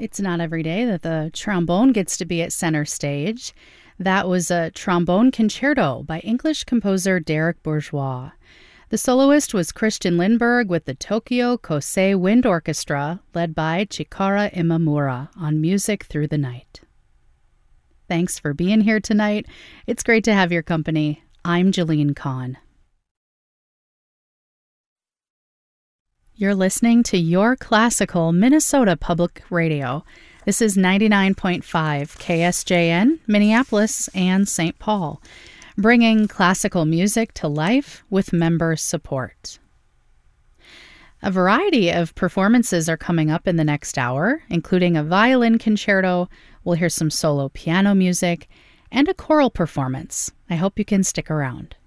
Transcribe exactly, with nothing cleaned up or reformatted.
It's not every day that the trombone gets to be at center stage. That was a trombone concerto by English composer Derek Bourgeois. The soloist was Christian Lindberg with the Tokyo Kosei Wind Orchestra, led by Chikara Imamura on Music Through the Night. Thanks for being here tonight. It's great to have your company. I'm Jolene Kahn. You're listening to Your Classical Minnesota Public Radio. This is ninety-nine point five K S J N, Minneapolis and Saint Paul, bringing classical music to life with member support. A variety of performances are coming up in the next hour, including a violin concerto, we'll hear some solo piano music, and a choral performance. I hope you can stick around.